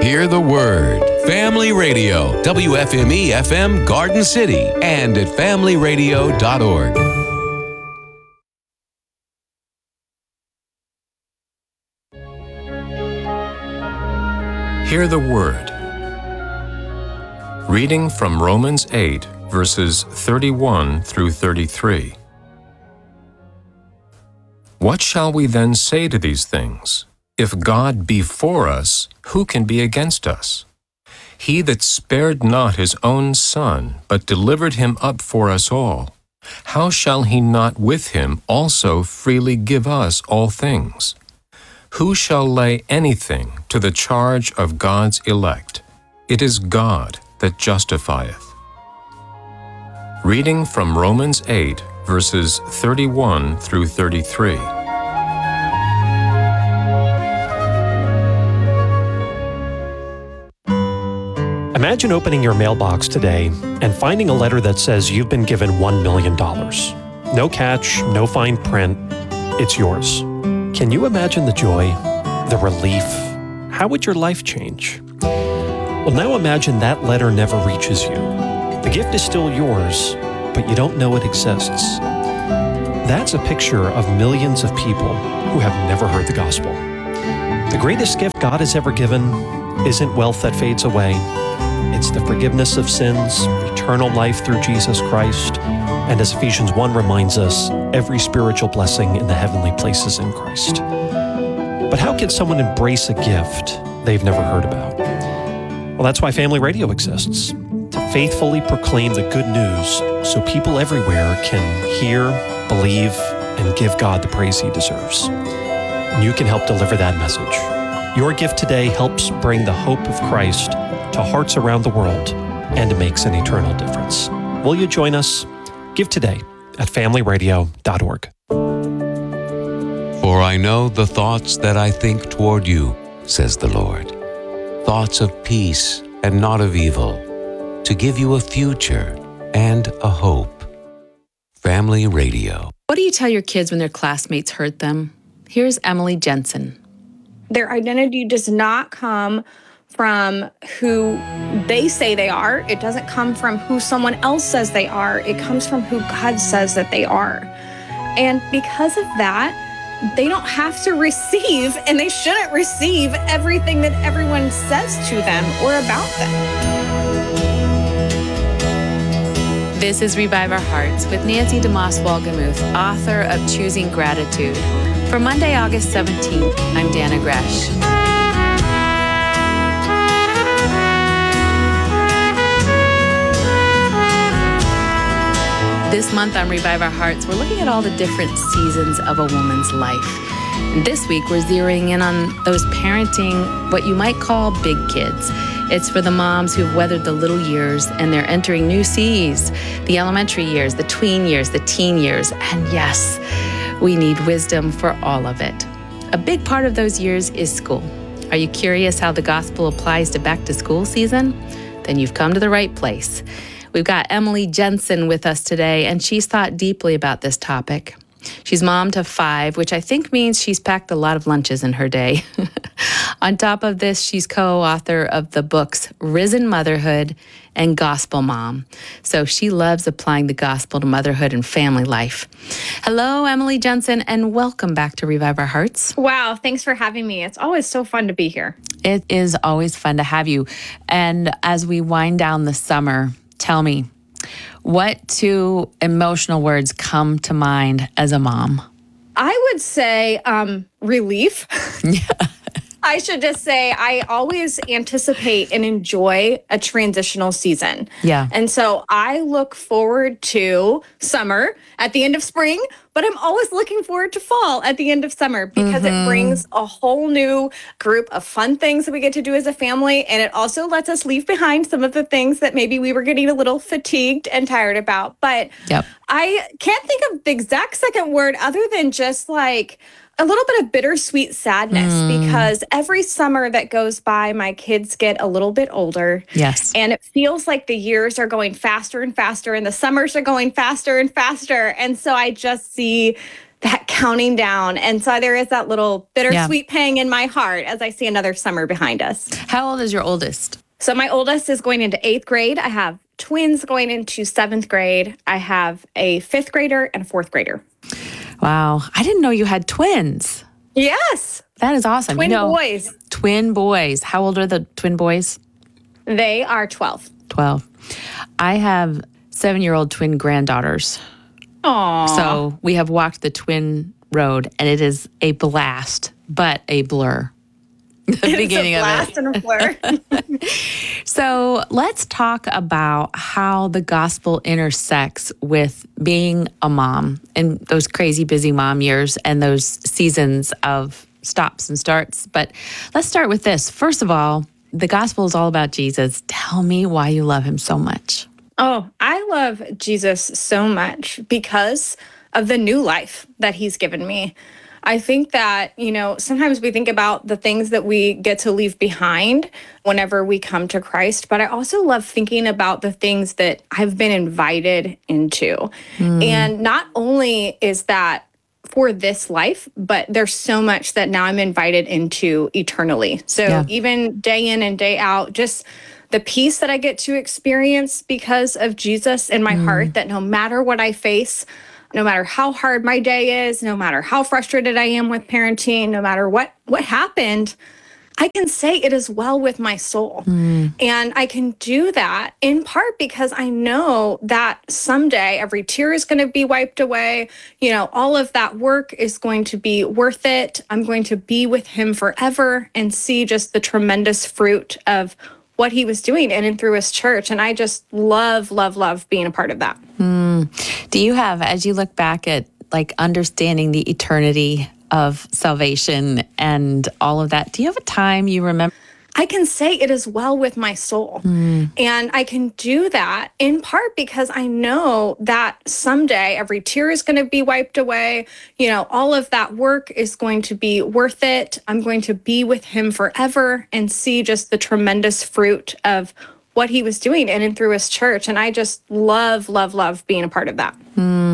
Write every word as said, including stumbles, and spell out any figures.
Hear the Word. Family Radio, W F M E F M Garden City, and at family radio dot org. Hear the Word. Reading from Romans eight, verses thirty-one through thirty-three. What shall we then say to these things? If God be for us, who can be against us? He that spared not his own Son, but delivered him up for us all, how shall he not with him also freely give us all things? Who shall lay anything to the charge of God's elect? It is God that justifieth. Reading from Romans eight, verses thirty-one through thirty-three. Imagine opening your mailbox today and finding a letter that says you've been given one million dollars. No catch, no fine print. It's yours. Can you imagine the joy, the relief? How would your life change? Well, now imagine that letter never reaches you. The gift is still yours, but you don't know it exists. That's a picture of millions of people who have never heard the gospel. The greatest gift God has ever given isn't wealth that fades away. It's the forgiveness of sins, eternal life through Jesus Christ, and as Ephesians one reminds us, every spiritual blessing in the heavenly places in Christ. But how can someone embrace a gift they've never heard about? Well, that's why Family Radio exists, to faithfully proclaim the good news so people everywhere can hear, believe, and give God the praise He deserves. And you can help deliver that message. Your gift today helps bring the hope of Christ to hearts around the world and makes an eternal difference. Will you join us? Give today at family radio dot org. For I know the thoughts that I think toward you, says the Lord, thoughts of peace and not of evil, to give you a future and a hope. Family Radio. What do you tell your kids when their classmates hurt them? Here's Emily Jensen. Their identity does not come from who they say they are. It doesn't come from who someone else says they are. It comes from who God says that they are. And because of that, they don't have to receive, and they shouldn't receive, everything that everyone says to them or about them. This is Revive Our Hearts with Nancy DeMoss Wolgemuth, author of Choosing Gratitude. For Monday, August seventeenth, I'm Dana Gresh. This month on Revive Our Hearts, we're looking at all the different seasons of a woman's life. And this week, we're zeroing in on those parenting what you might call big kids. It's for the moms who've weathered the little years and they're entering new C's, the elementary years, the tween years, the teen years. And yes, we need wisdom for all of it. A big part of those years is school. Are you curious how the gospel applies to back to school season? Then you've come to the right place. We've got Emily Jensen with us today, and she's thought deeply about this topic. She's mom to five, which I think means she's packed a lot of lunches in her day. On top of this, she's co-author of the books Risen Motherhood and Gospel Mom. So she loves applying the gospel to motherhood and family life. Hello, Emily Jensen, and welcome back to Revive Our Hearts. Wow, thanks for having me. It's always so fun to be here. It is always fun to have you. And as we wind down the summer, tell me, what two emotional words come to mind as a mom? I would say um, relief. Yeah. I should just say I always anticipate and enjoy a transitional season. Yeah. And so I look forward to summer at the end of spring, but I'm always looking forward to fall at the end of summer because mm-hmm. it brings a whole new group of fun things that we get to do as a family. And it also lets us leave behind some of the things that maybe we were getting a little fatigued and tired about. But yep. I can't think of the exact second word other than just like a little bit of bittersweet sadness mm. because every summer that goes by, my kids get a little bit older. Yes. And it feels like the years are going faster and faster and the summers are going faster and faster. And so I just see that counting down. And so there is that little bittersweet pang in my heart as I see another summer behind us. How old is your oldest? So my oldest is going into eighth grade. I have twins going into seventh grade. I have a fifth grader and a fourth grader. Wow. I didn't know you had twins. Yes. That is awesome. Twin You know, boys. Twin boys. How old are the twin boys? They are twelve. twelve. I have seven-year-old twin granddaughters. Aww. So we have walked the twin road, and it is a blast, but a blur. The beginning it's a of blast it. and a blur. So let's talk about how the gospel intersects with being a mom and those crazy busy mom years and those seasons of stops and starts. But let's start with this. First of all, the gospel is all about Jesus. Tell me why you love him so much. Oh, I love Jesus so much because of the new life that he's given me. I think that, you know, sometimes we think about the things that we get to leave behind whenever we come to Christ, but I also love thinking about the things that I've been invited into. Mm. And not only is that for this life, but there's so much that now I'm invited into eternally. So yeah. Even day in and day out, just the peace that I get to experience because of Jesus in my mm. heart, that no matter what I face, no matter how hard my day is, no matter how frustrated I am with parenting, no matter what, what happened, I can say it is well with my soul. Mm. And I can do that in part because I know that someday every tear is going to be wiped away. You know, all of that work is going to be worth it. I'm going to be with him forever and see just the tremendous fruit of what he was doing in and through his church. And I just love, love, love being a part of that. Mm. Do you have, as you look back at like understanding the eternity of salvation and all of that, do you have a time you remember? I can say it is well with my soul. Mm. And I can do that in part because I know that someday every tear is going to be wiped away. You know, all of that work is going to be worth it. I'm going to be with him forever and see just the tremendous fruit of what he was doing in and through his church. And I just love, love, love being a part of that. Mm.